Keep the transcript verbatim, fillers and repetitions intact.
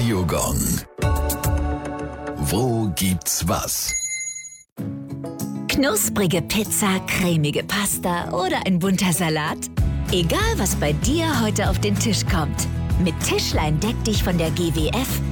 Radio Gong. Wo gibt's was? Knusprige Pizza, cremige Pasta oder ein bunter Salat? Egal, was bei dir heute auf den Tisch kommt. Mit Tischlein deck dich von der G W F